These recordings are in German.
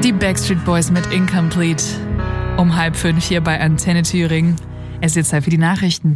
Die Backstreet Boys mit Incomplete. Um 4:30 hier bei Antenne Thüringen. Es ist jetzt Zeit für die Nachrichten.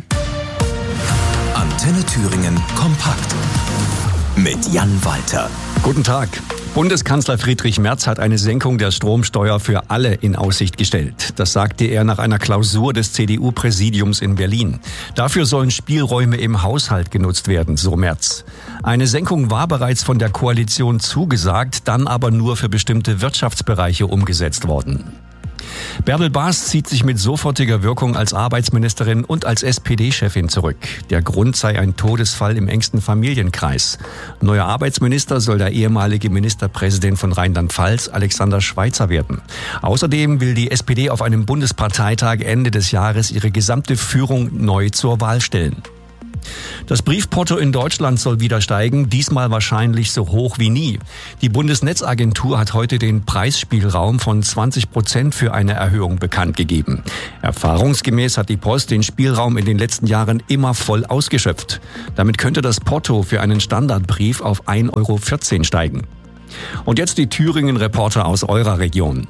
Antenne Thüringen kompakt. Mit Jan Walter. Guten Tag. Bundeskanzler Friedrich Merz hat eine Senkung der Stromsteuer für alle in Aussicht gestellt. Das sagte er nach einer Klausur des CDU-Präsidiums in Berlin. Dafür sollen Spielräume im Haushalt genutzt werden, so Merz. Eine Senkung war bereits von der Koalition zugesagt, dann aber nur für bestimmte Wirtschaftsbereiche umgesetzt worden. Bärbel Baas zieht sich mit sofortiger Wirkung als Arbeitsministerin und als SPD-Chefin zurück. Der Grund sei ein Todesfall im engsten Familienkreis. Neuer Arbeitsminister soll der ehemalige Ministerpräsident von Rheinland-Pfalz, Alexander Schweitzer, werden. Außerdem will die SPD auf einem Bundesparteitag Ende des Jahres ihre gesamte Führung neu zur Wahl stellen. Das Briefporto in Deutschland soll wieder steigen, diesmal wahrscheinlich so hoch wie nie. Die Bundesnetzagentur hat heute den Preisspielraum von 20% für eine Erhöhung bekannt gegeben. Erfahrungsgemäß hat die Post den Spielraum in den letzten Jahren immer voll ausgeschöpft. Damit könnte das Porto für einen Standardbrief auf 1,14 € steigen. Und jetzt die Thüringen-Reporter aus eurer Region.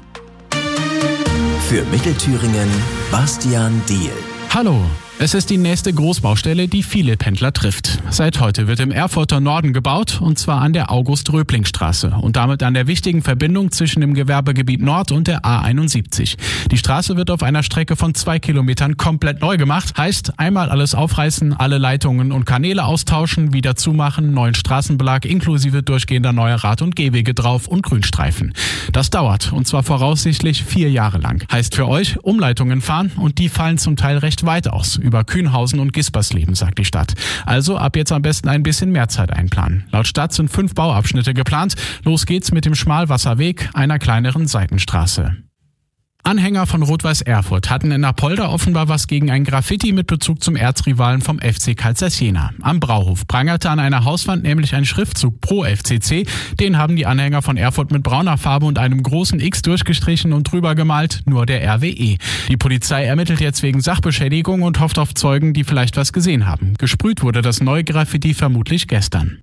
Für Mittelthüringen Bastian Diehl. Hallo. Es ist die nächste Großbaustelle, die viele Pendler trifft. Seit heute wird im Erfurter Norden gebaut, und zwar an der August-Röbling-Straße und damit an der wichtigen Verbindung zwischen dem Gewerbegebiet Nord und der A71. Die Straße wird auf einer Strecke von 2 Kilometern komplett neu gemacht. Heißt, einmal alles aufreißen, alle Leitungen und Kanäle austauschen, wieder zumachen, neuen Straßenbelag inklusive durchgehender neuer Rad- und Gehwege drauf und Grünstreifen. Das dauert, und zwar voraussichtlich 4 Jahre lang. Heißt für euch, Umleitungen fahren, und die fallen zum Teil recht weit aus. Über Kühnhausen und Gispersleben, sagt die Stadt. Also ab jetzt am besten ein bisschen mehr Zeit einplanen. Laut Stadt sind 5 Bauabschnitte geplant. Los geht's mit dem Schmalwasserweg, einer kleineren Seitenstraße. Anhänger von Rot-Weiß Erfurt hatten in Apolda offenbar was gegen ein Graffiti mit Bezug zum Erzrivalen vom FC Carlsberg Jena. Am Brauhof prangerte an einer Hauswand nämlich ein Schriftzug pro FCC. Den haben die Anhänger von Erfurt mit brauner Farbe und einem großen X durchgestrichen und drüber gemalt, nur der RWE. Die Polizei ermittelt jetzt wegen Sachbeschädigung und hofft auf Zeugen, die vielleicht was gesehen haben. Gesprüht wurde das neue Graffiti vermutlich gestern.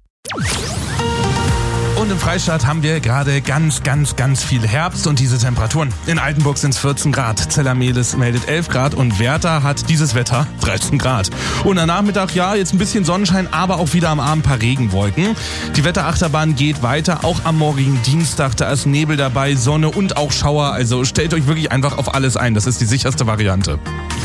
Und im Freistaat haben wir gerade ganz viel Herbst und diese Temperaturen. In Altenburg sind es 14 Grad, Zellermehlis meldet 11 Grad und Werther hat dieses Wetter 13 Grad. Und am Nachmittag, ja, jetzt ein bisschen Sonnenschein, aber auch wieder am Abend ein paar Regenwolken. Die Wetterachterbahn geht weiter, auch am morgigen Dienstag, da ist Nebel dabei, Sonne und auch Schauer. Also stellt euch wirklich einfach auf alles ein, das ist die sicherste Variante.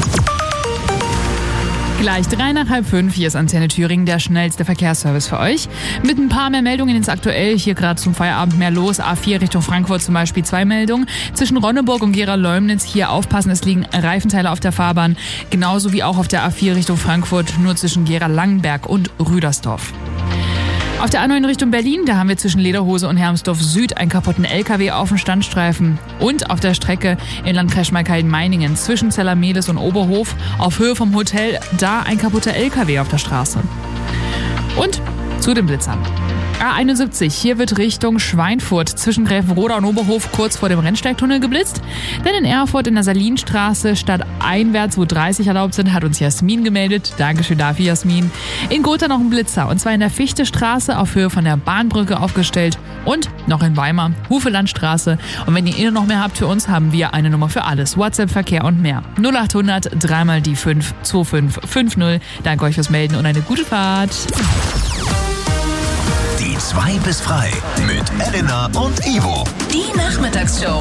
Gleich 4:03. Hier ist Antenne Thüringen, der schnellste Verkehrsservice für euch. Mit ein paar mehr Meldungen ins Aktuell. Hier gerade zum Feierabend mehr los. A4 Richtung Frankfurt zum Beispiel 2 Meldungen. Zwischen Ronneburg und Gera-Leumnitz hier aufpassen, es liegen Reifenteile auf der Fahrbahn. Genauso wie auch auf der A4 Richtung Frankfurt, nur zwischen Gera-Langenberg und Rüdersdorf. Auf der A9 Richtung Berlin, da haben wir zwischen Lederhose und Hermsdorf Süd einen kaputten LKW auf dem Standstreifen. Und auf der Strecke in Landkreis Schmalkalden-Meiningen zwischen Zellermehlis und Oberhof auf Höhe vom Hotel, da ein kaputter LKW auf der Straße. Und zu den Blitzern. A71, hier wird Richtung Schweinfurt zwischen Gräfenroda und Oberhof kurz vor dem Rennsteigtunnel geblitzt. Denn in Erfurt in der Salinstraße stadteinwärts, wo 30 erlaubt sind, hat uns Jasmin gemeldet. Dankeschön dafür, Jasmin. In Gotha noch ein Blitzer, und zwar in der Fichtestraße auf Höhe von der Bahnbrücke aufgestellt. Und noch in Weimar, Hufelandstraße. Und wenn ihr noch mehr habt für uns, haben wir eine Nummer für alles. WhatsApp, Verkehr und mehr. 0800 3 die 5 2550. Danke euch fürs Melden und eine gute Fahrt. Die 2 bis frei mit Elena und Ivo.